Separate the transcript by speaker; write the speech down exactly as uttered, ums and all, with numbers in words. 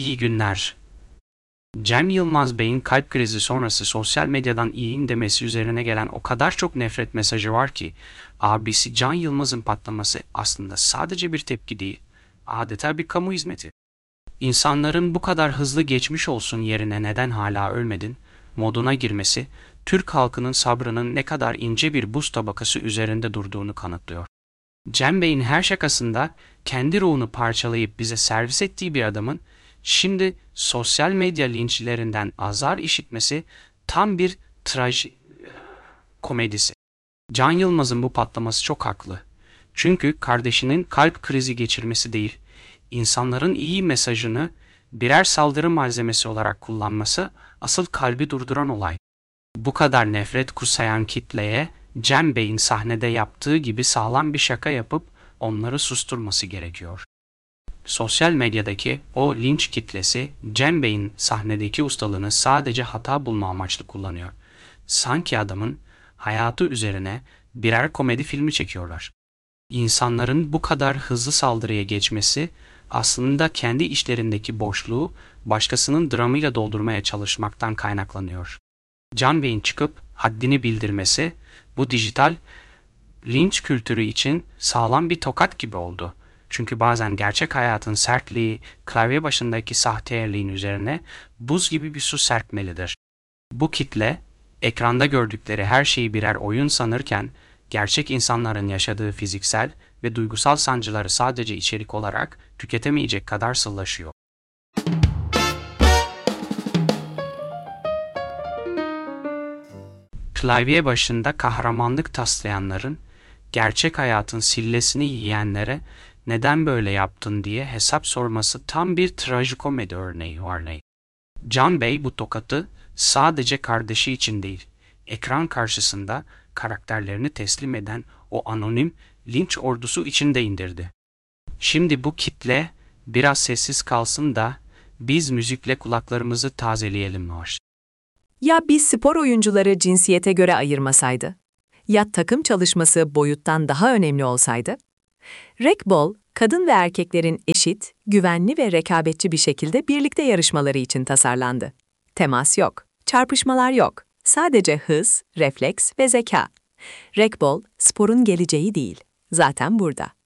Speaker 1: İyi günler. Cem Yılmaz Bey'in kalp krizi sonrası sosyal medyadan iyiyim demesi üzerine gelen o kadar çok nefret mesajı var ki, abisi Can Yılmaz'ın patlaması aslında sadece bir tepki değil, adeta bir kamu hizmeti. İnsanların bu kadar hızlı geçmiş olsun yerine neden hala ölmedin moduna girmesi, Türk halkının sabrının ne kadar ince bir buz tabakası üzerinde durduğunu kanıtlıyor. Cem Bey'in her şakasında kendi ruhunu parçalayıp bize servis ettiği bir adamın şimdi sosyal medya linçlerinden azar işitmesi tam bir traj komedisi. Can Yılmaz'ın bu patlaması çok haklı. Çünkü kardeşinin kalp krizi geçirmesi değil, insanların iyi mesajını birer saldırı malzemesi olarak kullanması asıl kalbi durduran olay. Bu kadar nefret kusayan kitleye Cem Bey'in sahnede yaptığı gibi sağlam bir şaka yapıp onları susturması gerekiyor. Sosyal medyadaki o linç kitlesi Cem Bey'in sahnedeki ustalığını sadece hata bulma amaçlı kullanıyor. Sanki adamın hayatı üzerine birer komedi filmi çekiyorlar. İnsanların bu kadar hızlı saldırıya geçmesi aslında kendi içlerindeki boşluğu başkasının dramıyla doldurmaya çalışmaktan kaynaklanıyor. Can Bey'in çıkıp haddini bildirmesi bu dijital linç kültürü için sağlam bir tokat gibi oldu. Çünkü bazen gerçek hayatın sertliği klavye başındaki sahteyerliğin üzerine buz gibi bir su serpmelidir. Bu kitle ekranda gördükleri her şeyi birer oyun sanırken gerçek insanların yaşadığı fiziksel ve duygusal sancıları sadece içerik olarak tüketemeyecek kadar sıllaşıyor. Klavye başında kahramanlık taslayanların, gerçek hayatın sillesini yiyenlere neden böyle yaptın diye hesap sorması tam bir trajikomedi örneği örneği. Can Bey bu tokatı sadece kardeşi için değil, ekran karşısında karakterlerini teslim eden o anonim linç ordusu için de indirdi. Şimdi bu kitle biraz sessiz kalsın da biz müzikle kulaklarımızı tazeleyelim var.
Speaker 2: Ya biz spor oyuncuları cinsiyete göre ayırmasaydı? Ya takım çalışması boyuttan daha önemli olsaydı? Racquetball, kadın ve erkeklerin eşit, güvenli ve rekabetçi bir şekilde birlikte yarışmaları için tasarlandı. Temas yok, çarpışmalar yok. Sadece hız, refleks ve zeka. Racquetball, sporun geleceği değil. Zaten burada.